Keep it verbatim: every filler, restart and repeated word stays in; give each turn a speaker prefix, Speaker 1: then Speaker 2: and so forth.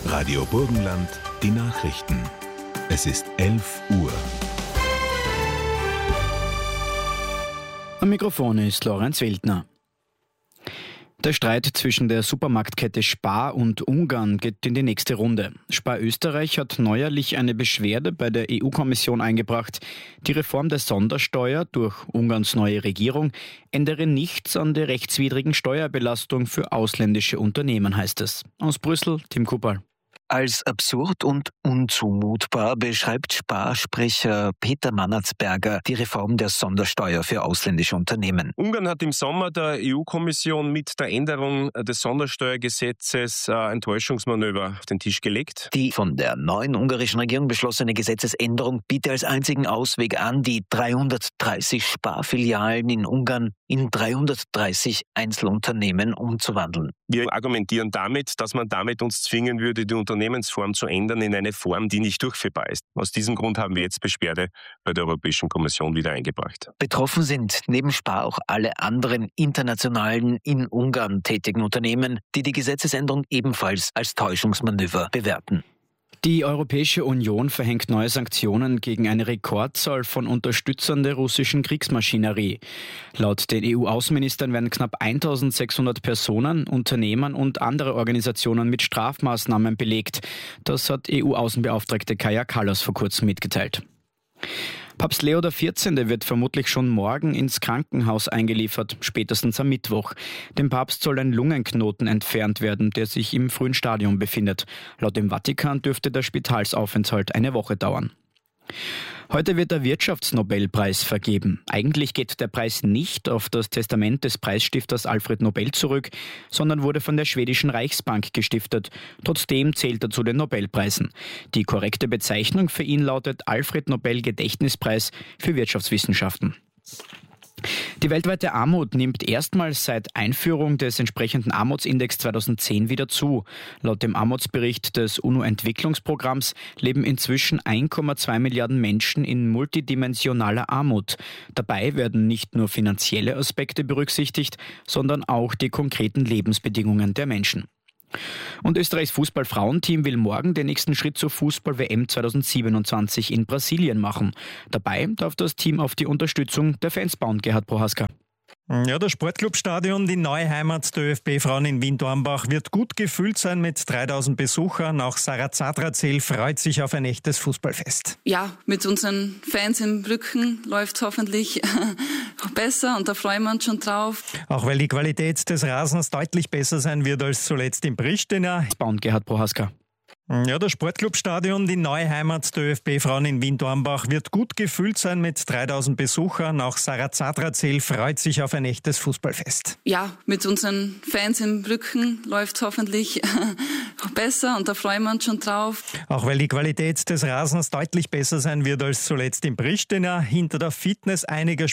Speaker 1: Radio Burgenland, die Nachrichten. Es ist elf Uhr.
Speaker 2: Am Mikrofon ist Lorenz Wildner. Der Streit zwischen der Supermarktkette Spar und Ungarn geht in die nächste Runde. Spar Österreich hat neuerlich eine Beschwerde bei der E U-Kommission eingebracht. Die Reform der Sondersteuer durch Ungarns neue Regierung ändere nichts an der rechtswidrigen Steuerbelastung für ausländische Unternehmen, heißt es. Aus Brüssel, Tim Kupal.
Speaker 3: Als absurd und unzumutbar beschreibt Spar-Sprecher Peter Mannertsberger die Reform der Sondersteuer für ausländische Unternehmen.
Speaker 4: Ungarn hat im Sommer der E U-Kommission mit der Änderung des Sondersteuergesetzes ein Täuschungsmanöver auf den Tisch gelegt.
Speaker 3: Die von der neuen ungarischen Regierung beschlossene Gesetzesänderung bietet als einzigen Ausweg an, die dreihundertdreißig Sparfilialen in Ungarn in dreihundertdreißig Einzelunternehmen umzuwandeln.
Speaker 4: Wir argumentieren damit, dass man damit uns zwingen würde, die Unternehmensform zu ändern in eine Form, die nicht durchführbar ist. Aus diesem Grund haben wir jetzt Beschwerde bei der Europäischen Kommission wieder eingebracht.
Speaker 3: Betroffen sind neben Spar auch alle anderen internationalen in Ungarn tätigen Unternehmen, die die Gesetzesänderung ebenfalls als Täuschungsmanöver bewerten.
Speaker 2: Die Europäische Union verhängt neue Sanktionen gegen eine Rekordzahl von Unterstützern der russischen Kriegsmaschinerie. Laut den E U-Außenministern werden knapp eintausendsechshundert Personen, Unternehmen und andere Organisationen mit Strafmaßnahmen belegt. Das hat E U-Außenbeauftragte Kaja Kallas vor kurzem mitgeteilt. Papst Leo der vierzehnte wird vermutlich schon morgen ins Krankenhaus eingeliefert, spätestens am Mittwoch. Dem Papst soll ein Lungenknoten entfernt werden, der sich im frühen Stadium befindet. Laut dem Vatikan dürfte der Spitalsaufenthalt eine Woche dauern. Heute wird der Wirtschaftsnobelpreis vergeben. Eigentlich geht der Preis nicht auf das Testament des Preisstifters Alfred Nobel zurück, sondern wurde von der schwedischen Reichsbank gestiftet. Trotzdem zählt er zu den Nobelpreisen. Die korrekte Bezeichnung für ihn lautet Alfred Nobel Gedächtnispreis für Wirtschaftswissenschaften. Die weltweite Armut nimmt erstmals seit Einführung des entsprechenden Armutsindex zweitausendzehn wieder zu. Laut dem Armutsbericht des UNO-Entwicklungsprogramms leben inzwischen eins Komma zwei Milliarden Menschen in multidimensionaler Armut. Dabei werden nicht nur finanzielle Aspekte berücksichtigt, sondern auch die konkreten Lebensbedingungen der Menschen. Und Österreichs Fußball-Frauenteam will morgen den nächsten Schritt zur Fußball-W M zweitausendsiebenundzwanzig in Brasilien machen. Dabei darf das Team auf die Unterstützung der Fans bauen, Gerhard Prohaska.
Speaker 5: Ja, das Sportclubstadion, die neue Heimat der ÖFB-Frauen in Wien-Dornbach, wird gut gefüllt sein mit dreitausend Besuchern. Auch Sarah Zadrazil freut sich auf ein echtes Fußballfest.
Speaker 6: Ja, mit unseren Fans im Rücken läuft es hoffentlich besser und da freuen wir uns schon drauf.
Speaker 5: Auch weil die Qualität des Rasens deutlich besser sein wird als zuletzt in Pristina.
Speaker 2: Bauen, Gerhard Prohaska.
Speaker 5: Ja, das Sportclubstadion, die neue Heimat der ÖFB-Frauen in Wien-Dornbach, wird gut gefüllt sein mit dreitausend Besuchern. Auch Sarah Zadrazil freut sich auf ein echtes Fußballfest.
Speaker 6: Ja, mit unseren Fans im Rücken läuft es hoffentlich besser und da freuen wir uns schon drauf.
Speaker 5: Auch weil die Qualität des Rasens deutlich besser sein wird als zuletzt in Pristina. Hinter der Fitness einiger